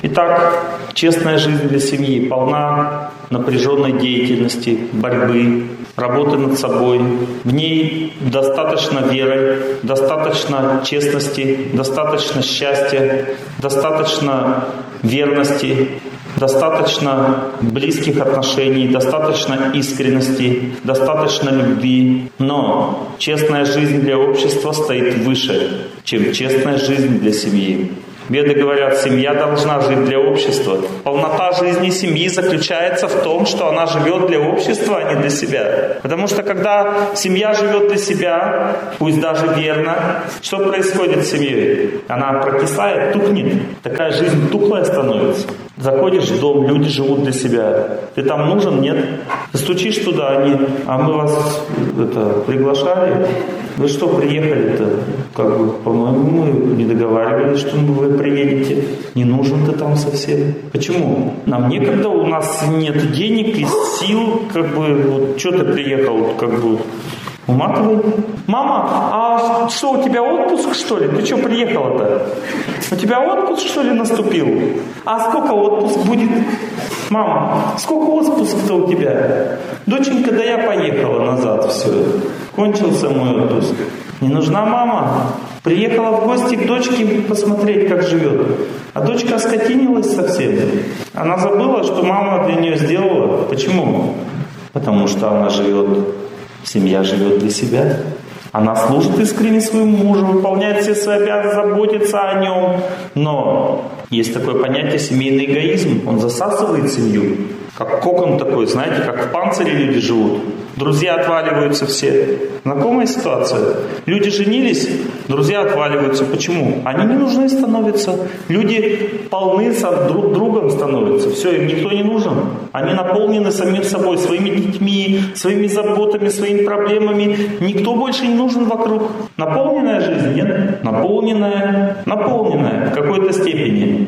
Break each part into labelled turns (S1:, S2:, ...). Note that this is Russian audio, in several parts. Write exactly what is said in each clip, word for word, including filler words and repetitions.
S1: Итак, честная жизнь для семьи полна напряженной деятельности, борьбы, работы над собой. В ней достаточно веры, достаточно честности, достаточно счастья, достаточно верности, достаточно близких отношений, достаточно искренности, достаточно любви. Но честная жизнь для общества стоит выше, чем честная жизнь для семьи. Веды говорят, семья должна жить для общества. Полнота жизни семьи заключается в том, что она живет для общества, а не для себя. Потому что когда семья живет для себя, пусть даже верно, что происходит с семьей? Она прокисает, тухнет. Такая жизнь тухлая становится. Заходишь в дом, люди живут для себя. Ты там нужен? Нет. Ты стучишь туда, они, а мы вас это, приглашали. Вы что, приехали-то? Как бы, по-моему, мы не договаривались, что вы приедете. Не нужен ты там совсем. Почему? Нам некогда, у нас нет денег и сил, как бы, вот, что ты приехал, как бы, уматывай. Мама, а что, у тебя отпуск, что ли? Ты что приехала-то? У тебя отпуск, что ли, наступил? А сколько отпуск будет? Мама, сколько отпуск-то у тебя? Доченька, да я поехала назад, все. Кончился мой отпуск. Не нужна мама. Приехала в гости к дочке посмотреть, как живет. А дочка оскотинилась совсем. Она забыла, что мама для нее сделала. Почему? Потому что она живет, семья живет для себя. Она служит искренне своему мужу, выполняет все свои обязанности, заботится о нем. Но есть такое понятие семейный эгоизм. Он засасывает семью. Как кокон такой, знаете, как в панцире люди живут. Друзья отваливаются все. Знакомая ситуация? Люди женились, друзья отваливаются. Почему? Они не нужны становятся. Люди полны со друг другом становятся. Все, им никто не нужен. Они наполнены самим собой, своими детьми, своими заботами, своими проблемами. Никто больше не нужен вокруг. Наполненная жизнь? Нет. Наполненная, наполненная в какой-то степени.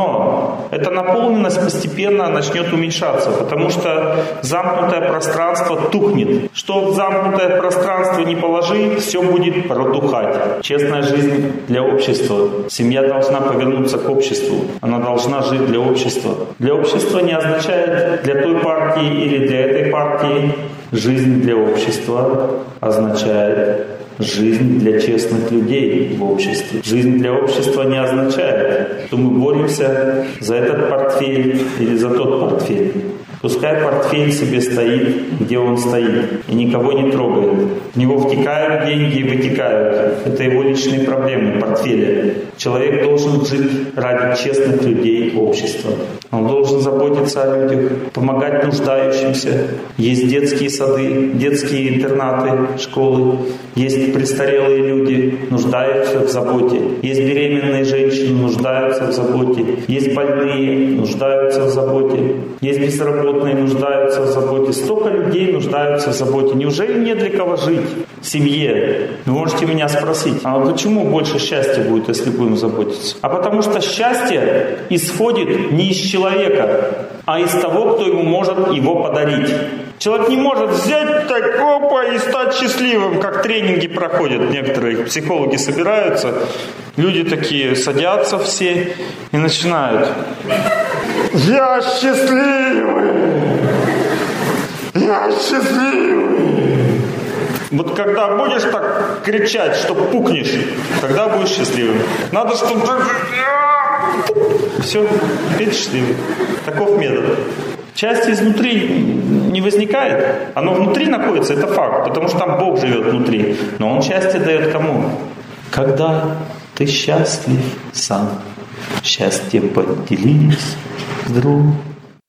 S1: Но эта наполненность постепенно начнет уменьшаться, потому что замкнутое пространство тухнет. Что в замкнутое пространство не положи, все будет протухать. Честная жизнь для общества. Семья должна повернуться к обществу. Она должна жить для общества. Для общества не означает для той партии или для этой партии. Жизнь для общества означает жизнь для честных людей в обществе. Жизнь для общества не означает, что мы боремся за этот портфель или за тот портфель. Пускай портфель себе стоит, где он стоит, и никого не трогает. В него втекают деньги и вытекают. Это его личные проблемы, портфеля. Человек должен жить ради честных людей общества. Он должен заботиться о людях, помогать нуждающимся. Есть детские сады, детские интернаты, школы. Есть престарелые люди, нуждаются в заботе. Есть беременные женщины, нуждаются в заботе. Есть больные, нуждаются в заботе. Есть безработные, нуждаются в заботе. Столько людей нуждаются в заботе. Неужели нет для кого жить в семье? Вы можете меня спросить, а почему больше счастья будет, если будем заботиться? А потому что счастье исходит не из человека, а из того, кто ему может его подарить. Человек не может взять так, опа, и стать счастливым, как тренинги проходят. Некоторые психологи собираются, люди такие садятся все и начинают. Я счастливый! Я счастливый! Вот когда будешь так кричать, что пукнешь, тогда будешь счастливым. Надо, чтобы... Все, теперь счастливый. Таков метод. Счастье изнутри не возникает, оно внутри находится, это факт, потому что там Бог живет внутри. Но Он счастье дает кому? Когда ты счастлив сам, счастье поделись с другом.